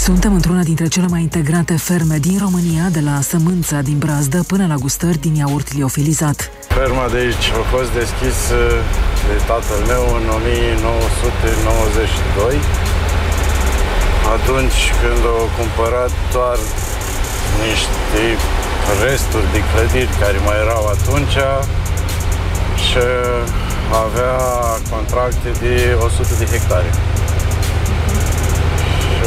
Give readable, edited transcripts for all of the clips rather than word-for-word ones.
Suntem într-una dintre cele mai integrate ferme din România, de la sămânța din brazdă până la gustări din iaurt liofilizat. Ferma de aici a fost deschisă de tatăl meu în 1992. Atunci când au cumpărat doar niște resturi de clădiri care mai erau atunci și avea contracte de 100 de hectare. Și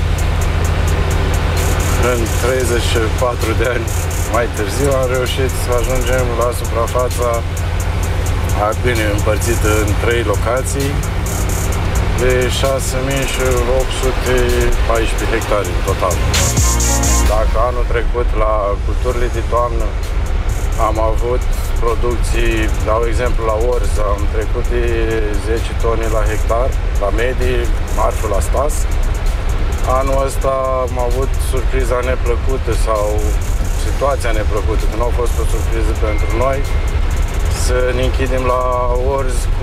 în 34 de ani mai târziu am reușit să ajungem la suprafața bine împărțită în 3 locații de 6.814 hectare în total. Dacă anul trecut la culturile de toamnă am avut producții, dau exemplu la orz, am trecut de 10 tone la hectar, la medii, marfă la stas. Anul ăsta am avut surpriza neplăcută sau situația neplăcută, că nu a fost o surpriză pentru noi, să ne închidem la orz cu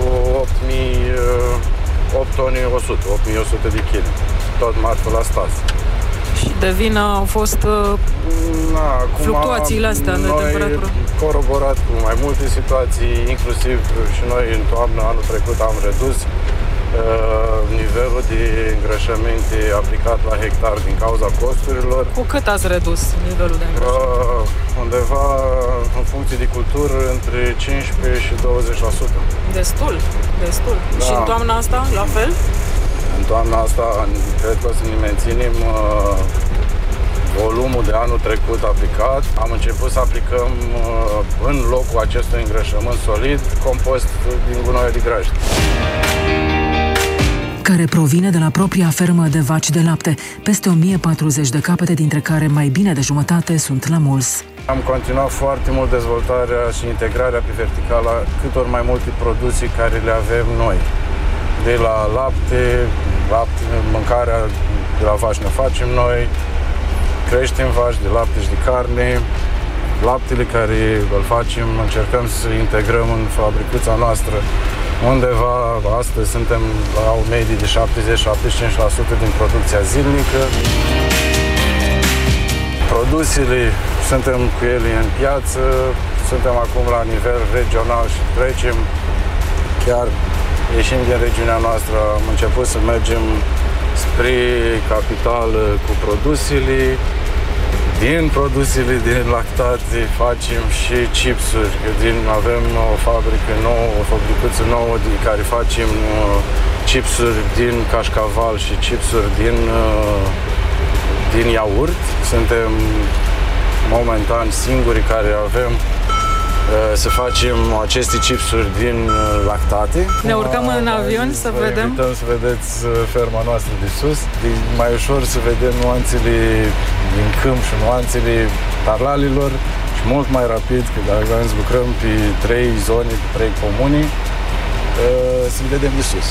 8 tone 100, 8.100 de kg, tot marfă la stas. Și de vină au fost fluctuațiile astea de temperatură. Coroborat cu mai multe situații, inclusiv și noi în toamnă anul trecut am redus nivelul de îngrășăminte aplicat la hectar din cauza costurilor. Cu cât ați redus nivelul de îngrășăminte? Undeva, în funcție de cultură, între 15 și 20%. Destul. Da. Și în toamna asta, la fel? În toamna asta, cred că o să ne menținem volumul de anul trecut aplicat. Am început să aplicăm în locul acestui îngrășământ solid compost din gunoi de grajd, care provine de la propria fermă de vaci de lapte, peste 1040 de capete, dintre care mai bine de jumătate sunt la mulți. Am continuat foarte mult dezvoltarea și integrarea pe verticală a cât ori mai multe producții care le avem noi. De la lapte, mâncarea de la vaci ne facem noi, creștem vaci de lapte și de carne, laptele care îl facem, încercăm să integrăm în fabricuța noastră. Undeva, astăzi suntem la o medie de 70-75% din producția zilnică. Produsele, suntem cu ele în piață, suntem acum la nivel regional și trecem, chiar ieșim din regiunea noastră, am început să mergem spre capitală cu produsele. Din produsele din lactate facem și chipsuri. Avem o fabrică nouă, o fabricuță nouă din care facem chipsuri din cașcaval și chipsuri din iaurt. Suntem momentan singurii care avem să facem aceste chipsuri din lactate. Ne urcăm în avion să vedem. Invităm să vedeți ferma noastră de sus. E mai ușor să vedem nuanțele din câmp și nuanțele tarlalilor și mult mai rapid, că dacă lucrăm pe 3 zone, pe 3 comuni, să le vedem de sus.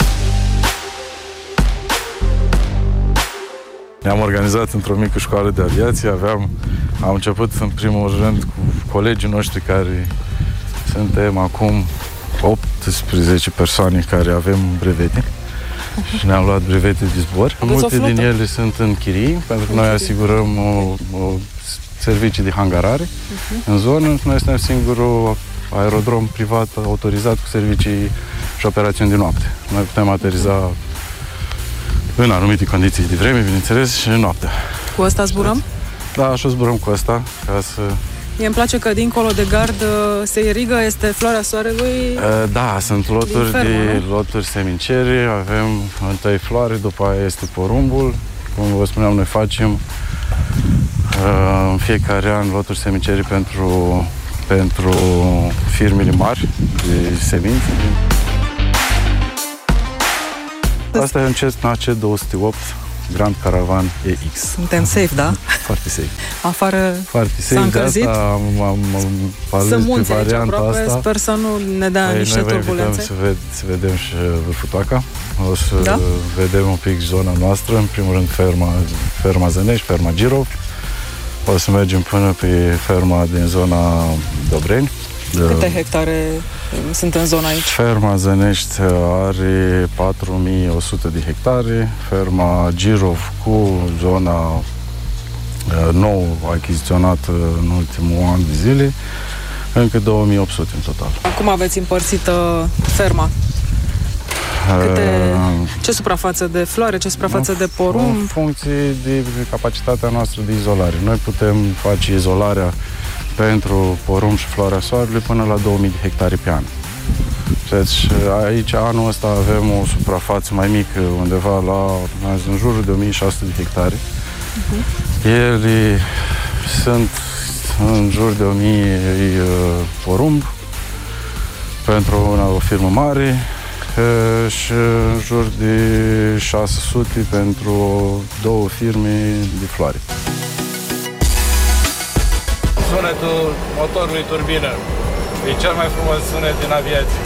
Ne-am organizat într-o mică școală de aviație. Am început în primul rând cu colegii noștri care suntem acum 18 persoane care avem brevete și ne-am luat brevete de zbor. Multe din ele sunt în chirii, pentru că noi asigurăm o servicii de hangarare în zonă. Noi suntem singurul aerodrom privat autorizat cu servicii și operațiuni de noapte. Noi putem ateriza în anumite condiții de vreme, bineînțeles, și noaptea. Cu ăsta zburăm? Da, și zburăm cu ăsta, ca să... Mie îmi place că dincolo de gard se irigă, este floarea soarelui. Da, sunt loturi semincere, avem întâi floare, după aia este porumbul. Cum vă spuneam, noi facem în fiecare an loturi semincere pentru firmele mari de semințe. Asta e un Cessna C208 Grand Caravan EX. Suntem safe, da? Foarte safe. Afară foarte safe. s-a încălzit. De asta am ales pe varianta asta. Sper să nu ne dea niște turbulențe. Noi să vedem și vârful Toaca. O să vedem un pic zona noastră. În primul rând ferma Zănești, ferma Girov. O să mergem până pe ferma din zona Dobreni. Câte hectare sunt în zona aici? Ferma Zănești are 4100 de hectare, ferma Girov cu zona nou achiziționată în ultimul an de zile, încă 2800 în total. Cum aveți împărțită ferma? Ce suprafață de floare, ce suprafață de porumb? În funcție de capacitatea noastră de izolare. Noi putem face izolarea pentru porumb și floarea soarelui până la 2000 de hectare pe an. Deci aici anul ăsta avem o suprafață mai mică, undeva la în jurul de 1600 de hectare. Ele sunt în jur de 1000 porumb pentru o firmă mare și în jur de 600 pentru două firme de floare. Sunetul motorului turbină e cel mai frumos sunet din aviație.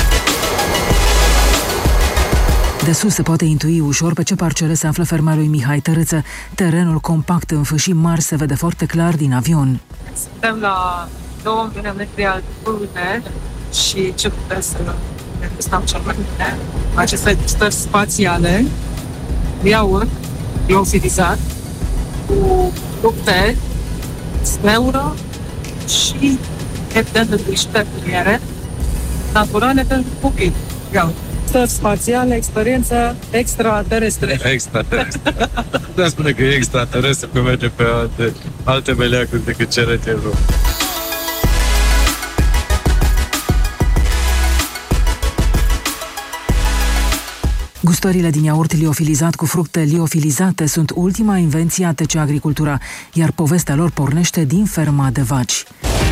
De sus se poate intui ușor pe ce parcele se află ferma lui Mihai Tărâță. Terenul compact în fâșii mari se vede foarte clar din avion. Suntem la 2000 metri altitudine și ce putem să ne gustăm cel mai bine? Aceste stări spațiale, iaurt, liofilizat, cu fructe, smeură și evident îngrijite piliere naturale pentru copii. Iaurt. Stări spațiale, experiență extraterestre. Extraterestre. Da, spune că e extraterestre, că merge pe alte meleacuri decât cele din lume. Gustările din iaurt liofilizat cu fructe liofilizate sunt ultima invenție a TC Agricultura, iar povestea lor pornește din ferma de vaci.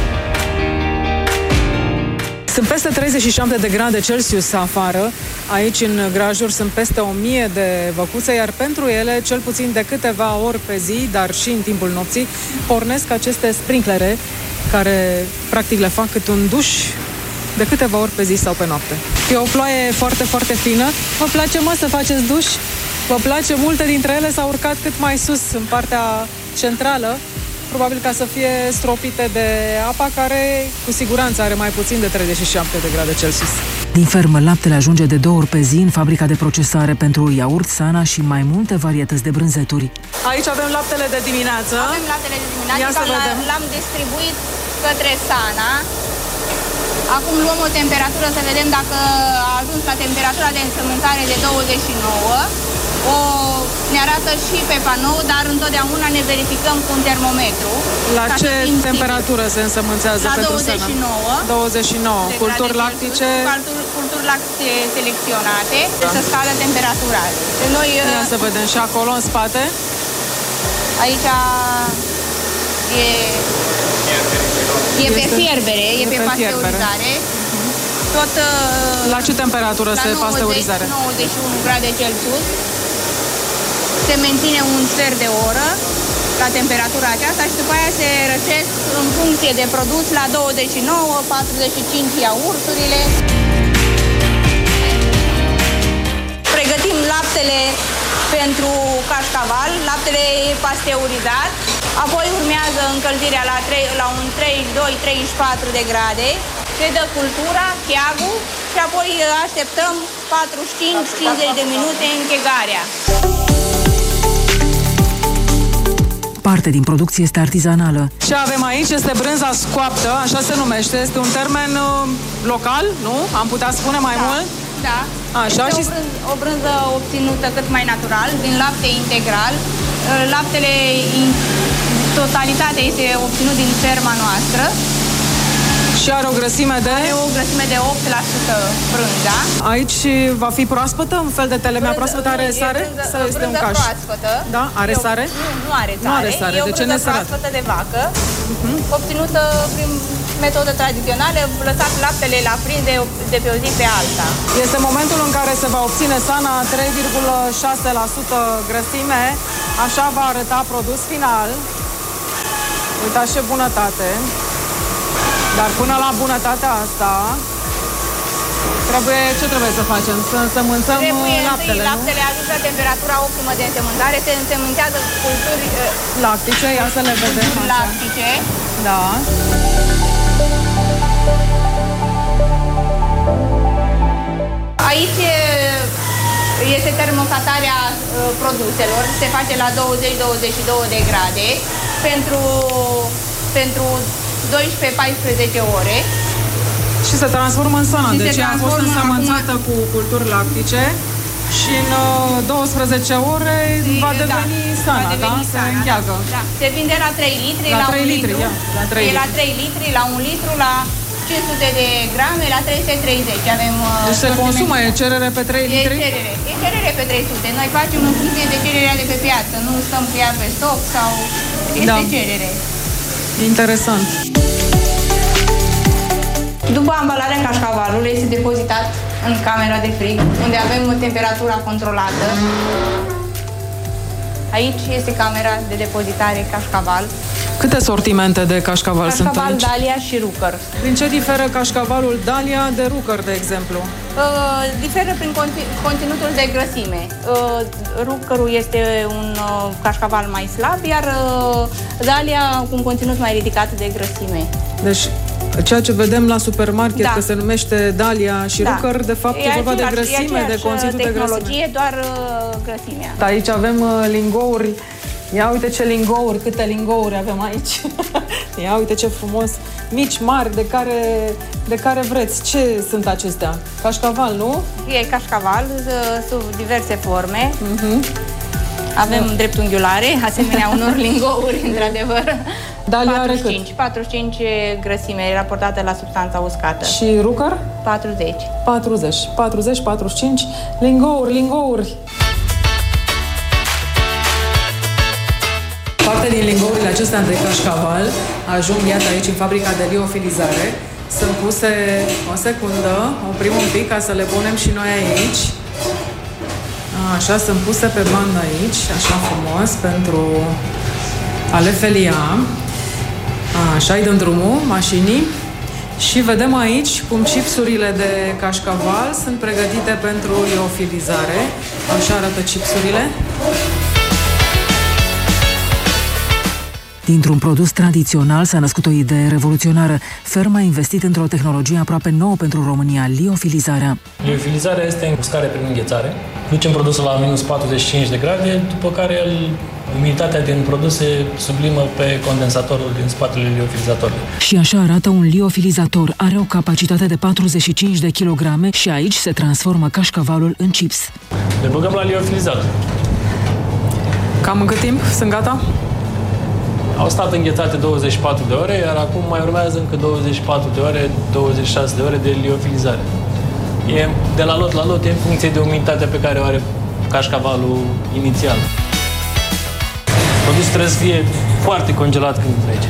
Sunt peste 37 de grade Celsius afară. Aici, în grajuri, sunt peste 1000 de văcuțe, iar pentru ele, cel puțin de câteva ori pe zi, dar și în timpul nopții, pornesc aceste sprinklere, care, practic, le fac cât un duș de câteva ori pe zi sau pe noapte. E o ploaie foarte, foarte fină. Vă place, mă, să faceți duș? Vă place? Multe dintre ele s-au urcat cât mai sus, în partea centrală, probabil ca să fie stropite de apa care, cu siguranță, are mai puțin de 37 de grade Celsius. Din fermă, laptele ajunge de 2 ori pe zi în fabrica de procesare pentru iaurt, Sana și mai multe varietăți de brânzeturi. Aici avem laptele de dimineață. Avem laptele de dimineață, l-am distribuit către Sana. Acum luăm o temperatură să vedem dacă a ajuns la temperatura de însămânțare de 29. Ne arată și pe panou, dar întotdeauna ne verificăm cu un termometru. La ce temperatură se însămânțează pentru Sana? La 29. Culturi lactice? Culturi lactice selecționate, să scadă temperatura. Noi, ia să vedem și acolo, în spate. Aici e pe fierbere, e pe pasteurizare. Tot la ce temperatură se pasteurizare? 91 grade Celsius. Se menține un sfert de oră la temperatura aceasta și după aia se răcesc în funcție de produs la 29, 45 iaurturile. Pregătim laptele pentru cașcaval, laptele e pasteurizat, apoi urmează încălzirea la un 32-34 de grade, se dă cultura, cheagul și apoi așteptăm 45-50 de minute închegarea. Parte din producție este artizanală. Ce avem aici este brânza scoaptă, așa se numește, este un termen local, nu? Am putea spune mai mult? Da. Așa, este o brânză obținută cât mai natural, din lapte integral. Laptele în totalitate este obținut din ferma noastră. Și are o grăsime de? Are o grăsime de 8% brânza. Aici va fi proaspătă? Un fel de telemea proaspătă? Are sare? Sau este un caș? Proaspătă. Da? Are sare? Nu are sare. Nu are sare. E o brânză proaspătă de vacă, obținută prin metodă tradițională, lăsat laptele la prins de pe o zi pe alta. Este momentul în care se va obține Sana 3,6% grăsime. Așa va arăta produs final. Uitați ce bunătate! Dar până la bunătatea asta, ce trebuie să facem? Să însămânțăm laptele, nu? Laptele ajung la temperatura optimă de însămânțare, se însămânțează culturi lactice, ia să le vedem. Lactice. Da. Aici este termocatarea produselor, se face la 20-22 de grade pentru 12-14 ore. Și se transformă în sana, deci ea a fost însămânțată cu culturi lactice și în 12 ore va deveni sana, da? Se încheagă. Da. Se vinde la 3 litri, la 1 litru. E la 3 litri, la 1 litru, la 500 de grame, la 330. Avem deci se consumă, e cerere pe 3 litri? E cerere pe 300. Noi facem în funcție de cererea de pe piață, nu stăm cu ea pe stoc sau este cerere. Interesant. După ambalarea cașcavalului este depozitat în camera de frig, unde avem temperatura controlată. Aici este camera de depozitare cașcaval. Câte sortimente de cașcaval sunt aici? Cașcaval Dalia și Rucker. Prin ce diferă cașcavalul Dalia de Rucker, de exemplu? Diferă prin conținutul de grăsime. Ruckerul este un cașcaval mai slab, iar Dalia cu un conținut mai ridicat de grăsime. Deci, ceea ce vedem la supermarket, că se numește Dalia și Rucker, de fapt e vorba de grăsime, de conținut de grăsime. Doar grăsimea. Aici avem lingouri. Ia uite ce lingouri, câte lingouri avem aici. Ia uite ce frumos. Mici, mari, de care vreți. Ce sunt acestea? Cașcaval, nu? E cașcaval, sub diverse forme. Avem dreptunghiulare, asemenea unor lingouri, într-adevăr. Dalia are cât? 45 grăsime, raportată la substanța uscată. Și Rucker? 40. 45 lingouri. Parte din lingourile acestea de cașcaval ajung, iată, aici în fabrica de liofilizare. Sunt puse o secundă, oprim un pic ca să le punem și noi aici. Așa, sunt puse pe bandă aici, așa frumos, pentru a le felia. Așa, îi dăm drumul mașinii și vedem aici cum chipsurile de cașcaval sunt pregătite pentru liofilizare. Așa arată chipsurile. Dintr-un produs tradițional s-a născut o idee revoluționară. Ferma a investit într-o tehnologie aproape nouă pentru România, liofilizarea. Liofilizarea este uscare prin înghețare. Ducem produsul la minus 45 de grade, după care umiditatea din produs se sublimă pe condensatorul din spatele liofilizatorului. Și așa arată un liofilizator. Are o capacitate de 45 de kilograme și aici se transformă cașcavalul în chips. Le băgăm la liofilizator. Cam în cât timp sunt gata? Au stat înghețate 24 de ore, iar acum mai urmează încă 24 de ore, 26 de ore de liofilizare. E de la lot la lot, e în funcție de umiditatea pe care o are cașcavalul inițial. Produsul trebuie să fie foarte congelat când trece.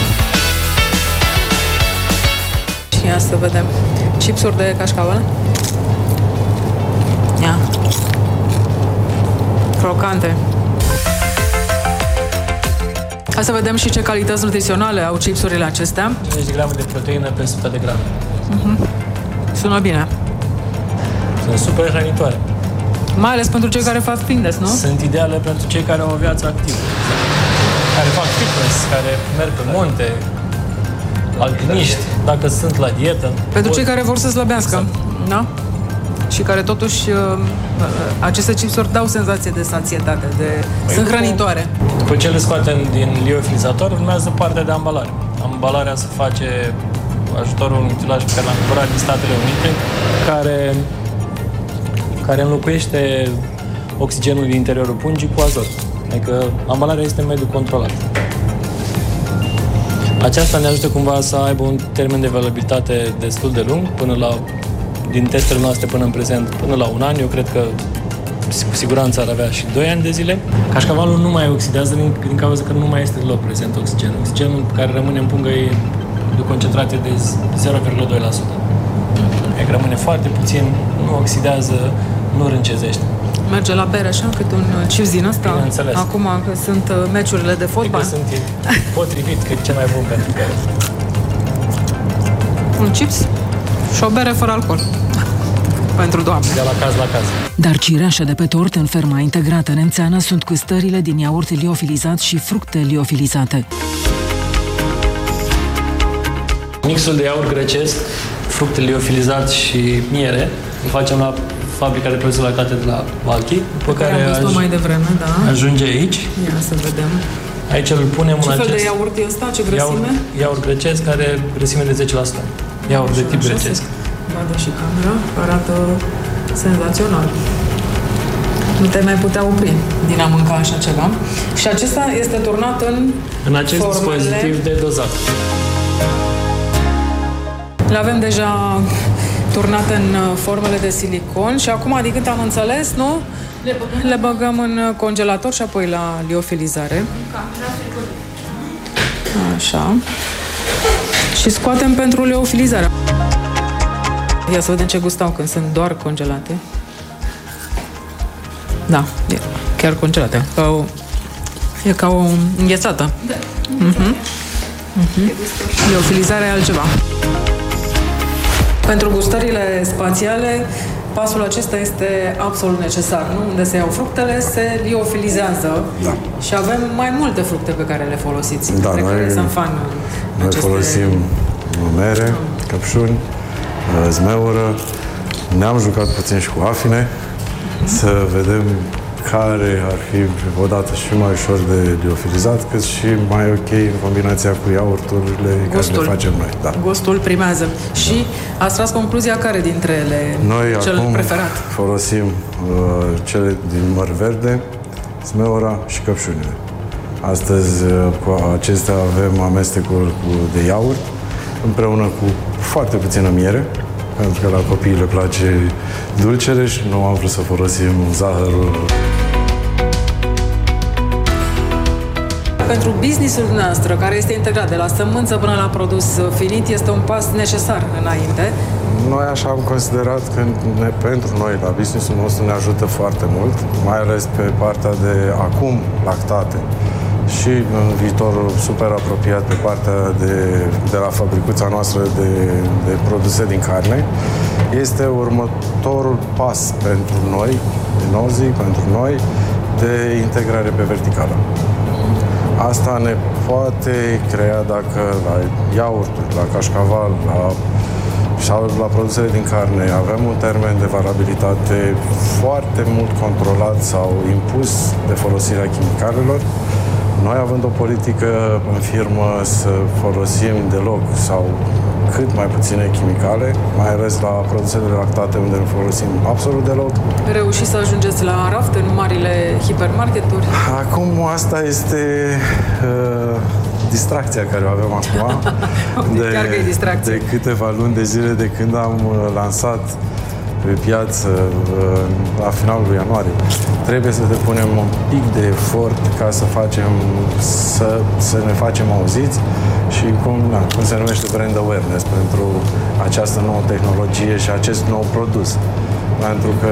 Și ia să vedem chipsuri de cașcaval. Ia. Crocante. Hai să vedem și ce calități nutriționale au chipsurile acestea. 50 de grame de proteină pe 100 de grame. Sună bine. Sunt super hrănitoare. Mai ales pentru cei care fac fitness, nu? Sunt ideale pentru cei care au o viață activă. Care fac fitness, care merg pe munte, alpiniști, dacă sunt la dietă. Pentru cei care vor să slăbească, da? Și care totuși aceste chipsuri dau senzație de sațietate, sunt hrănitoare. După ce le scoatem din liofilizator, urmează partea de ambalare. Ambalarea se face ajutorul unui utilaj pe care l-am cumpărat din Statele Unite, care înlocuiește oxigenul din interiorul pungii cu azot. Adică ambalarea este în mediu controlat. Aceasta ne ajută cumva să aibă un termen de valabilitate destul de lung, din testele noastre până în prezent, până la 1 an. Eu cred că cu siguranță ar avea și 2 ani de zile. Cașcavalul nu mai oxidează din cauza că nu mai este deloc prezent oxigen. Oxigenul care rămâne în pungă e de o concentrație de 0,2%. Că rămâne foarte puțin, nu oxidează, nu râncezește. Merge la bere așa, cât un chips din ăsta. Bineînțeles. Acum că sunt meciurile de fotbal. Că sunt potrivit, că e cel mai bun pentru bere. Un chips și o bere fără alcool. Pentru doamne. De la caz la caz. Dar cireașa de pe tort în ferma integrată nemțeană sunt gustările din iaurt liofilizat și fructe liofilizate. Mixul de iaurt grecesc, fructe liofilizat și miere îl facem la fabrica de produse lactate de la Valchi, pe care am văzut-o mai devreme, da. Ajunge aici. Ia să vedem. Aici îl punem Ce fel de iaurt e ăsta? Ce grăsime? Iaurt grecesc, care grăsime de 10%. Iaurt de tip grecesc. Vadă și camera, arată senzațional. Nu te mai putea opri din a mânca așa ceva. Și acesta este turnat în acest dispozitiv de dozat. Le avem deja turnate în formele de silicon și acum, din cât am înțeles, nu? Le băgăm în congelator și apoi la liofilizare. Așa. Și scoatem pentru liofilizare. Ia să vedem ce gust au când sunt doar congelate. Da, e chiar congelate. E ca o înghețată. Da. Liofilizarea e altceva. Pentru gustările spațiale, pasul acesta este absolut necesar, nu? Unde se iau fructele, se liofilizează. Da. Și avem mai multe fructe pe care le folosiți. Da, noi folosim mere, căpșuni, zmeură. Ne-am jucat puțin și cu afine, să vedem care ar fi odată și mai ușor de liofilizat, cât și mai ok în combinația cu iaurturile care le facem noi. Da. Gustul primează. Și ați tras concluzia care dintre ele noi cel acum preferat? Folosim cele din măr verde, smeura și căpșunile. Astăzi cu acestea avem amestecul de iaurt împreună cu foarte puțină miere, pentru că la copii le place dulcele și nu am vrut să folosim zahărul. Pentru business-ul noastră, care este integrat de la sămânță până la produs finit, este un pas necesar înainte. Noi așa am considerat că pentru noi, la business-ul nostru, ne ajută foarte mult, mai ales pe partea de acum lactate și în viitorul super apropiat pe partea de la fabricuța noastră de produse din carne. Este următorul pas pentru noi, din Ozi, pentru noi, de integrare pe verticală. Asta ne poate crea, dacă la iaurturi, la cașcaval, sau la produsele din carne avem un termen de valabilitate foarte mult controlat sau impus de folosirea chimicalelor, noi având o politică în firmă să folosim deloc sau cât mai puține chimicale, mai ales la produsele lactate unde nu folosim absolut deloc. Reușiți să ajungeți la raft în marile hipermarketuri? Acum asta este distracția care o avem acum. de câteva luni de zile de când am lansat pe piață la finalul ianuarie. Trebuie să depunem un pic de efort ca să ne facem auziți și cum se numește brand awareness pentru această nouă tehnologie și acest nou produs. Pentru că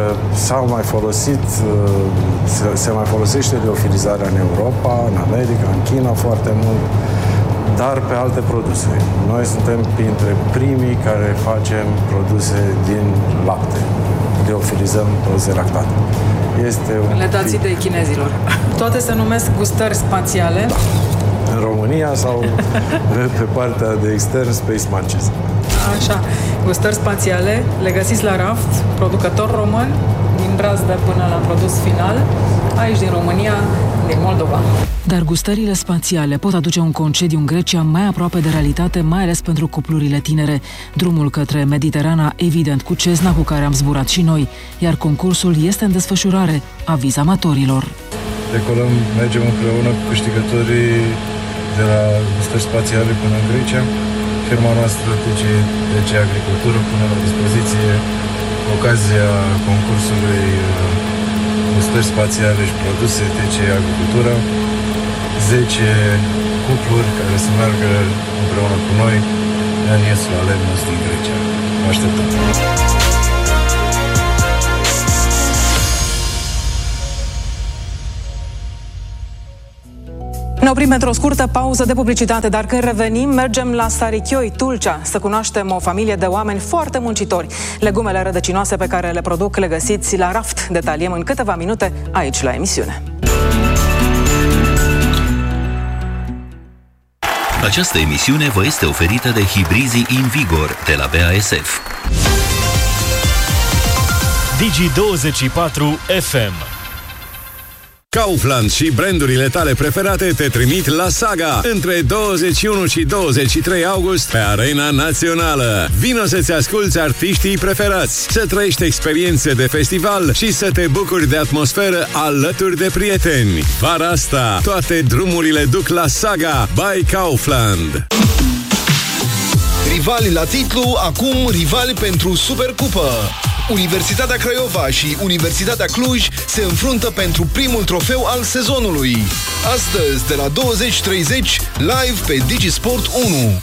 se mai folosește liofilizarea în Europa, în America, în China foarte mult, dar pe alte produse. Noi suntem printre primii care facem produse din lapte. Liofilizăm produse lactate. Le dați idei chinezilor. Toate se numesc gustări spațiale. Da. În România sau pe partea de extern, Space Munches. Așa. Gustări spațiale, le găsiți la raft, producător român, din Brazdă până la produs final, aici din România, din Moldova. Dar gustările spațiale pot aduce un concediu în Grecia mai aproape de realitate, mai ales pentru cuplurile tinere. Drumul către Mediterana, evident, cu Cessna, cu care am zburat și noi, iar concursul este în desfășurare, aviz amatorilor. Decolăm, mergem împreună cu câștigătorii de la gustări spațiale până în Grecia. Firma noastră TC Agricultură pune la dispoziție ocazia concursului gustări spațiale și produse TC Agricultură. 10 cupluri care să meargă împreună cu noi în insula Lemnos din Grecia. Vă așteptăm! Ne oprim pentru o scurtă pauză de publicitate, dar când revenim, mergem la Sarichioi, Tulcea, să cunoaștem o familie de oameni foarte muncitori. Legumele rădăcinoase pe care le produc le găsiți la raft. Detaliem în câteva minute aici la emisiune. Această emisiune vă este oferită de hibrizii InVigor de la BASF. Digi24 FM. Kaufland și brandurile tale preferate te trimit la Saga între 21 și 23 august pe Arena Națională. Vino să-ți asculți artiștii preferați, să trăiești experiențe de festival și să te bucuri de atmosferă alături de prieteni. Vara asta, toate drumurile duc la Saga by Kaufland. Rivali la titlu, acum rivali pentru Supercupă. Universitatea Craiova și Universitatea Cluj se înfruntă pentru primul trofeu al sezonului. Astăzi, de la 20:30, live pe Digisport 1.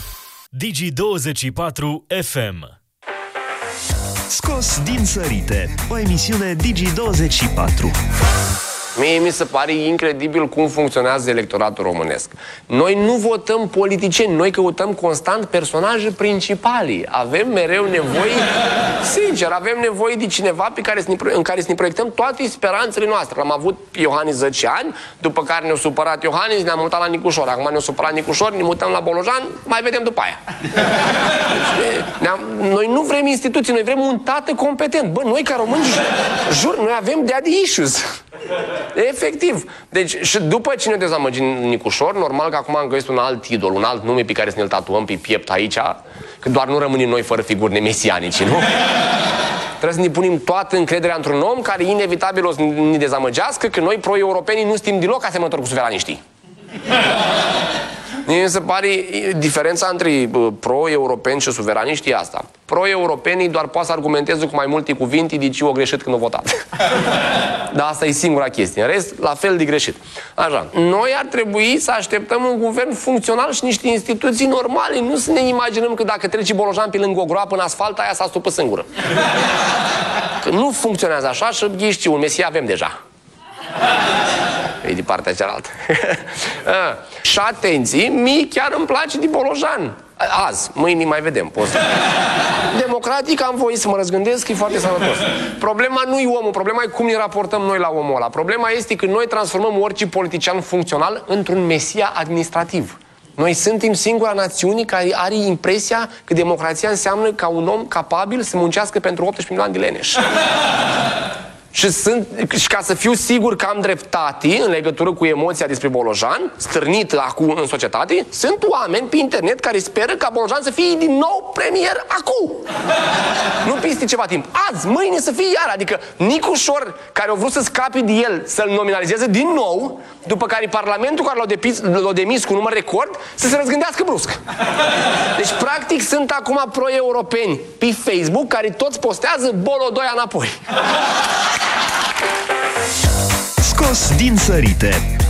Digi24 FM. Scos din sărite, o emisiune Digi24. Mie mi se pare incredibil cum funcționează electoratul românesc. Noi nu votăm politicieni, noi căutăm constant personaje principale. Avem mereu nevoie, sincer, avem nevoie de cineva în care să ne proiectăm toate speranțele noastre. L-am avut pe Iohannis 10 ani, după care ne-a supărat Iohannis, ne-am mutat la Nicușor. Acum ne-a supărat Nicușor, ne mutăm la Bolojan, mai vedem după aia. Noi nu vrem instituții, noi vrem un tată competent. Bă, noi ca români, jur, noi avem daddy issues. Efectiv. Deci, și după ce ne dezamăgim Nicușor, normal că acum am găsit un alt idol, un alt nume pe care să ne-l tatuăm pe piept aici, că doar nu rămânem noi fără figuri nemesianice, nu? Trebuie să ne punem toată încrederea într-un om care inevitabil o să ne dezamăgească, că noi pro-europenii nu suntem deloc asemănători cu suveraniștii. Mi se pare diferența între pro-europeni și suveraniștii asta. Pro-europenii doar poate să argumenteze cu mai multe cuvinte de ce o greșit când o votat. Dar asta e singura chestie. În rest, la fel de greșit. Așa. Noi ar trebui să așteptăm un guvern funcțional și niște instituții normale. Nu să ne imaginăm că dacă trece Bolojan pe lângă o groapă în asfalt, aia s-a stupă singură. Că nu funcționează așa și ghiși un Mesia avem deja. E de partea cealaltă. Și atenție, mie chiar îmi place de Bolojan. Azi, mâine mai vedem. Democratic am voie să mă răzgândesc, e foarte sănătos. Problema nu e omul, problema e cum ne raportăm noi la omul ăla. Problema este că noi transformăm orice politician funcțional într-un mesia administrativ. Noi suntem singura națiune care are impresia că democrația înseamnă ca un om capabil să muncească pentru 18 milioane de leneși. Și ca să fiu sigur că am dreptate în legătură cu emoția despre Bolojan, stârnit acum în societate, sunt oameni pe internet care speră ca Bolojan să fie din nou premier acum. Nu peste ceva timp. Azi, mâine să fie iar. Adică Nicușor, care a vrut să scape de el, să-l nominalizeze din nou, după care Parlamentul care l-a demis cu număr record, să se răzgândească brusc. Deci, practic, sunt acum pro-europeni pe Facebook care toți postează Bolodoia înapoi. Scos din sărite,